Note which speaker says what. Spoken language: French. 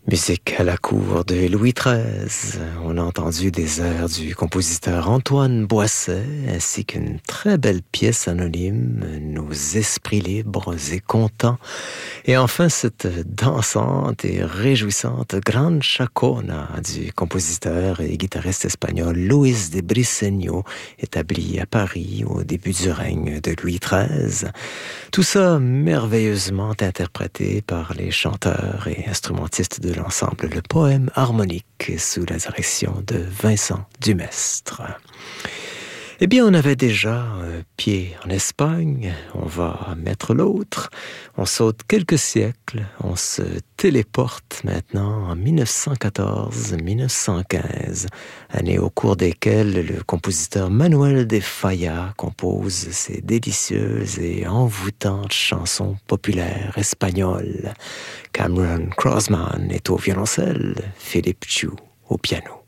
Speaker 1: Musique à la cour de Louis XIII. On a entendu des airs du compositeur Antoine Boisset, ainsi qu'une très belle pièce anonyme, Nos esprits libres et contents. Et enfin, cette dansante et réjouissante Gran Chacona du compositeur et guitariste espagnol Luis de Briceño, établi à Paris au début du règne de Louis XIII. Tout ça merveilleusement interprété par les chanteurs et instrumentistes de l'ensemble Le Poème Harmonique sous la direction de Vincent Dumestre. Eh bien, on avait déjà un pied en Espagne, on va mettre l'autre. On saute quelques siècles, on se téléporte maintenant en 1914-1915, année au cours desquelles le compositeur Manuel de Falla compose ses délicieuses et envoûtantes chansons populaires espagnoles. Cameron Crossman est au violoncelle, Philippe Chu au piano.